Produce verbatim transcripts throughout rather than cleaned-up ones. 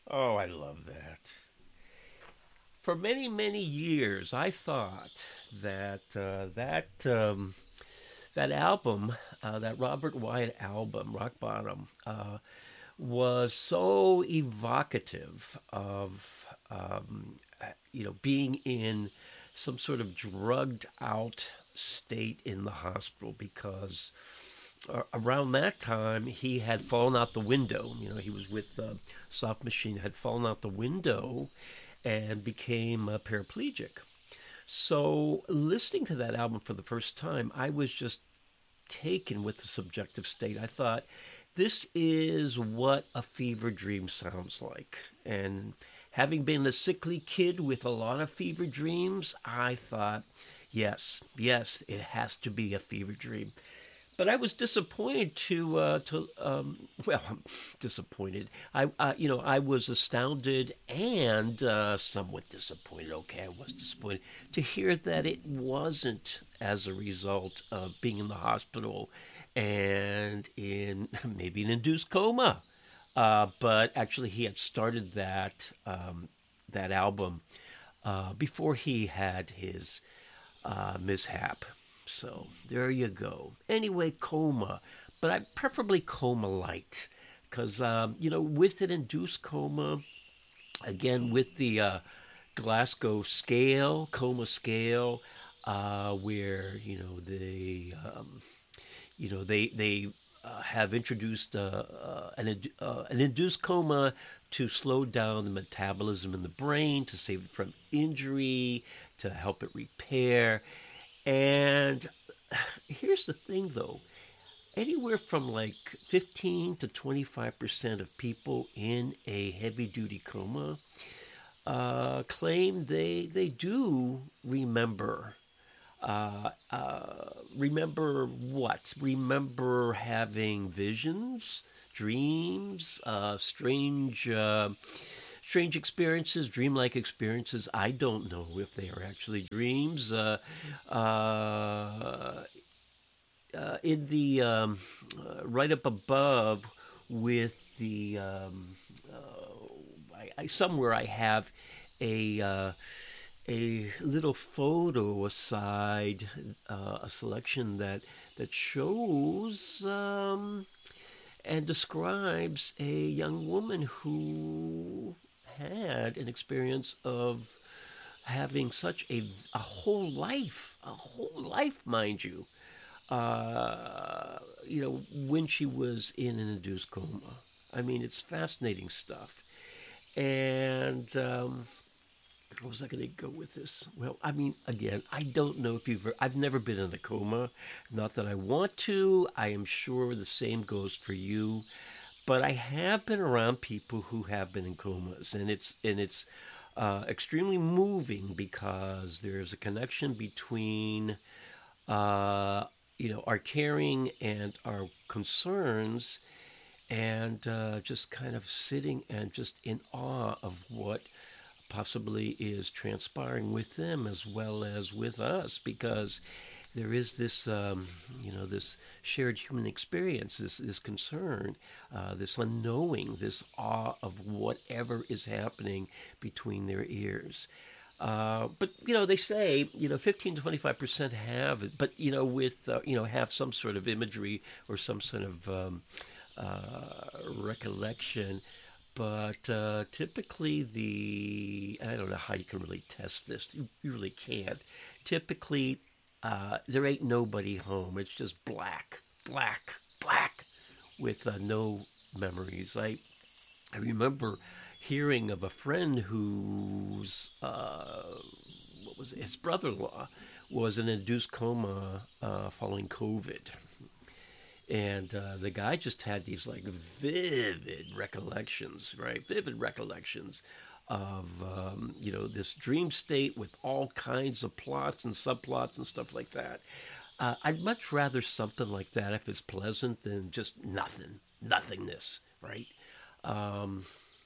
Oh, I love that. For many, many years, I thought that uh, that um, that album, uh, that Robert Wyatt album, Rock Bottom, uh, was so evocative of um, uh, you know being in some sort of drugged out state in the hospital because uh, around that time he had fallen out the window. You know, he was with uh, Soft Machine, had fallen out the window and became a paraplegic. So listening to that album for the first time, I was just taken with the subjective state. I thought, this is what a fever dream sounds like. And having been a sickly kid with a lot of fever dreams, I thought, yes, yes, it has to be a fever dream. But I was disappointed to uh, to um, well, I'm disappointed. I uh, you know I was astounded and uh, somewhat disappointed. Okay, I was disappointed to hear that it wasn't as a result of being in the hospital and in maybe an induced coma. Uh, but actually, he had started that um, that album uh, before he had his uh, mishap. So there you go. Anyway, coma, but I preferably coma light, because um, you know with an induced coma, again with the uh, Glasgow scale, coma scale, uh, where you know they um, you know they they uh, have introduced uh, uh, an uh, an induced coma to slow down the metabolism in the brain, to save it from injury, to help it repair. And here's the thing, though: anywhere from like fifteen to twenty-five percent of people in a heavy duty coma uh, claim they they do remember. Uh, uh, remember what? Remember having visions, dreams, uh, strange, uh, strange experiences, dreamlike experiences. I don't know if they are actually dreams. Uh, uh, uh, in the um, uh, right up above with the um, uh, I, I, somewhere I have a uh, a little photo aside, uh, a selection that that shows um, and describes a young woman who had an experience of having such a, a whole life, a whole life, mind you, uh, you know, when she was in an induced coma. I mean, it's fascinating stuff. And um, what was I going to go with this? Well, I mean, again, I don't know if you've. I've never been in a coma. Not that I want to. I am sure the same goes for you. But I have been around people who have been in comas, and it's and it's uh, extremely moving because there's a connection between uh, you know, our caring and our concerns, and uh, just kind of sitting and just in awe of what possibly is transpiring with them as well as with us, because there is this, um, you know, this shared human experience, this this concern, uh, this unknowing, this awe of whatever is happening between their ears. Uh, but you know, they say you know fifteen to twenty-five percent have it, but you know with uh, you know have some sort of imagery or some sort of um, uh, recollection. But uh, typically, the I don't know how you can really test this. You, you really can't. Typically, uh, there ain't nobody home. It's just black, black, black, with uh, no memories. I I remember hearing of a friend whose uh, what was it? His brother-in-law was in an induced coma uh, following COVID, and uh, the guy just had these like vivid recollections, right? Vivid recollections of um, you know this dream state with all kinds of plots and subplots and stuff like that. Uh, I'd much rather something like that if it's pleasant than just nothing, nothingness, right? Um,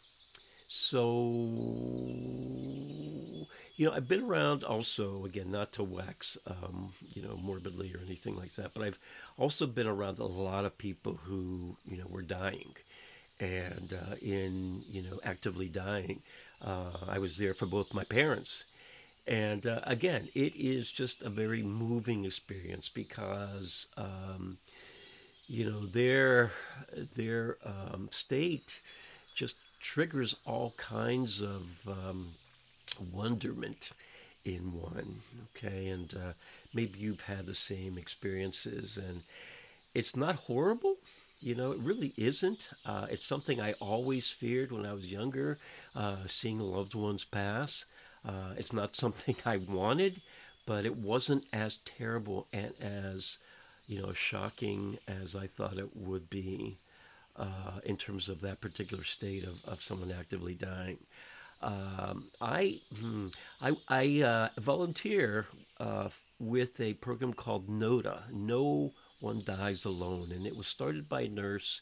so, you know, I've been around also, again, not to wax, um, you know, morbidly or anything like that, but I've also been around a lot of people who, you know, were dying. and uh, in you know actively dying. Uh, I was there for both my parents, and uh, again, it is just a very moving experience because um, you know their their um, state just triggers all kinds of um, wonderment in one. Okay, and uh, maybe you've had the same experiences, and it's not horrible. You know, it really isn't. Uh, it's something I always feared when I was younger, uh, seeing loved ones pass. Uh, it's not something I wanted, but it wasn't as terrible and as, you know, shocking as I thought it would be uh, in terms of that particular state of, of someone actively dying. Um, I hmm, I, I uh, volunteer uh, with a program called NODA. No One Dies Alone, and it was started by a nurse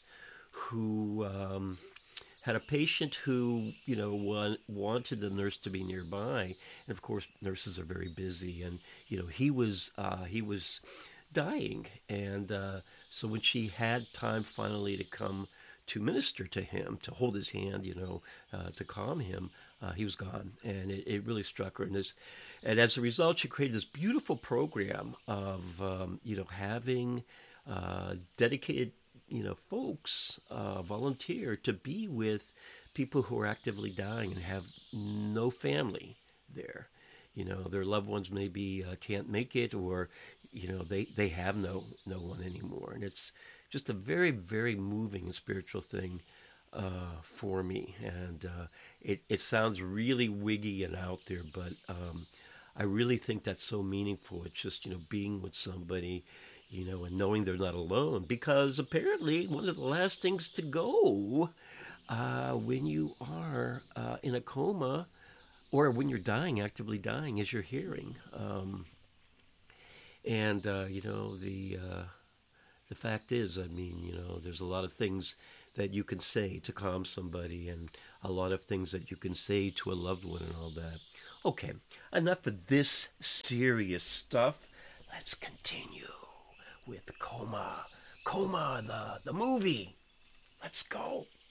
who um, had a patient who you know wa- wanted the nurse to be nearby, and of course nurses are very busy, and you know he was uh, he was dying, and uh, so when she had time finally to come to minister to him, to hold his hand, you know, uh, to calm him, uh, he was gone, and it, it really struck her. And this, and as a result, she created this beautiful program of, um, you know, having uh, dedicated, you know, folks uh, volunteer to be with people who are actively dying and have no family there. You know, their loved ones maybe uh, can't make it, or you know, they they have no no one anymore, and it's just a very very moving and spiritual thing uh, for me. And uh, it it sounds really wiggy and out there, but um, I really think that's so meaningful. It's just you know being with somebody, you know, and knowing they're not alone. Because apparently, one of the last things to go uh, when you are uh, in a coma or when you're dying, actively dying, is your hearing. Um, and uh, you know the uh, the fact is, I mean, you know, there's a lot of things that you can say to calm somebody, and a lot of things that you can say to a loved one, and all that. Okay, enough of this serious stuff. Let's continue with Coma, Coma, the the movie. Let's go.